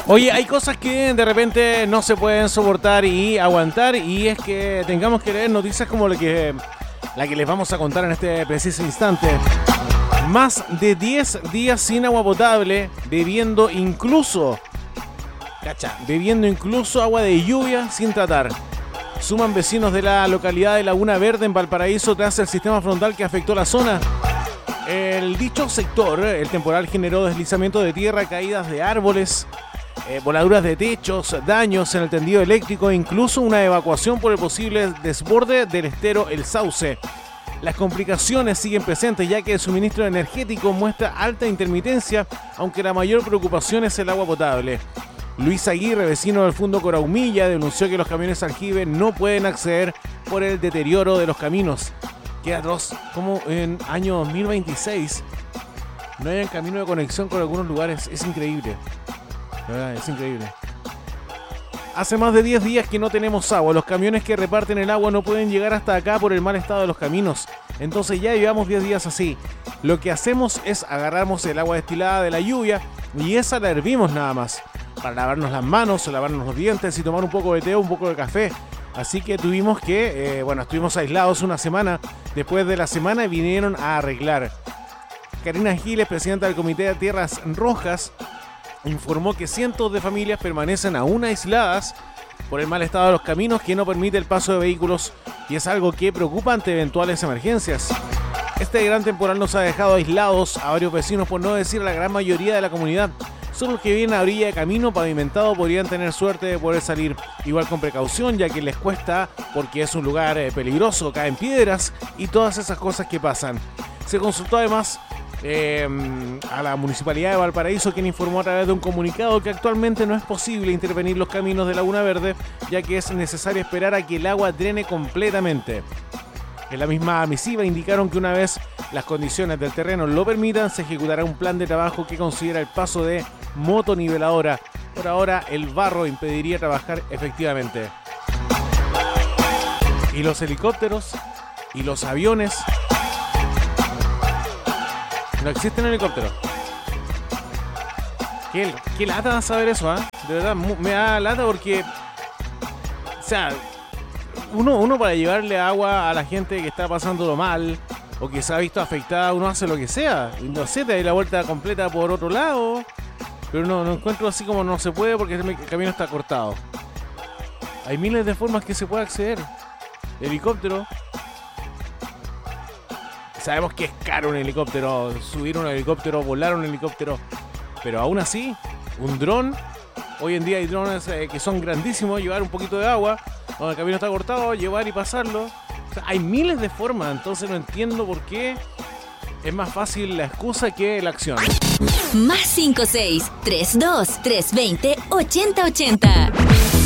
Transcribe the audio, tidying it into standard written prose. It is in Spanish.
Oye, hay cosas que de repente no se pueden soportar y aguantar, y es que tengamos que leer noticias como la que les vamos a contar en este preciso instante. Más de 10 días sin agua potable, bebiendo incluso agua de lluvia sin tratar. Suman vecinos de la localidad de Laguna Verde en Valparaíso tras el sistema frontal que afectó la zona. El dicho sector, el temporal generó deslizamiento de tierra, caídas de árboles, voladuras de techos, daños en el tendido eléctrico e incluso una evacuación por el posible desborde del estero El Sauce. Las complicaciones siguen presentes ya que el suministro energético muestra alta intermitencia, aunque la mayor preocupación es el agua potable. Luis Aguirre, vecino del Fundo Coraumilla, denunció que los camiones aljibe no pueden acceder por el deterioro de los caminos. Qué atroz, como en año 2026 no hay un camino de conexión con algunos lugares. Es increíble, la verdad, es increíble. Hace más de 10 días que no tenemos agua. Los camiones que reparten el agua no pueden llegar hasta acá por el mal estado de los caminos. Entonces ya llevamos 10 días así. Lo que hacemos es agarramos el agua destilada de la lluvia y esa la hervimos nada más, para lavarnos las manos, lavarnos los dientes y tomar un poco de té o un poco de café. Así que tuvimos que, estuvimos aislados una semana. Después de la semana vinieron a arreglar. Karina Giles, presidenta del Comité de Tierras Rojas, informó que cientos de familias permanecen aún aisladas por el mal estado de los caminos que no permite el paso de vehículos y es algo que preocupa ante eventuales emergencias. Este gran temporal nos ha dejado aislados a varios vecinos, por no decir a la gran mayoría de la comunidad. Solo los que viven a orilla de camino pavimentado podrían tener suerte de poder salir, igual con precaución, ya que les cuesta porque es un lugar peligroso, caen piedras y todas esas cosas que pasan. Se consultó además a la Municipalidad de Valparaíso, quien informó a través de un comunicado que actualmente no es posible intervenir los caminos de Laguna Verde, ya que es necesario esperar a que el agua drene completamente. En la misma misiva indicaron que una vez las condiciones del terreno lo permitan, se ejecutará un plan de trabajo que considera el paso de motoniveladora. Por ahora, el barro impediría trabajar efectivamente. Y los helicópteros y los aviones. No existen helicópteros. Qué lata saber eso, ¿eh? De verdad, me da lata porque, o sea, uno para llevarle agua a la gente que está pasándolo mal o que se ha visto afectada, uno hace lo que sea. No sé, te da la vuelta completa por otro lado, pero no encuentro así como no se puede porque el camino está cortado. Hay miles de formas que se puede acceder. Helicóptero. Sabemos que es caro un helicóptero, subir un helicóptero, volar un helicóptero, pero aún así, un dron. Hoy en día hay drones que son grandísimos, llevar un poquito de agua, donde el camino está cortado, llevar y pasarlo. O sea, hay miles de formas, entonces no entiendo por qué es más fácil la excusa que la acción. Más 56-32-320-8080.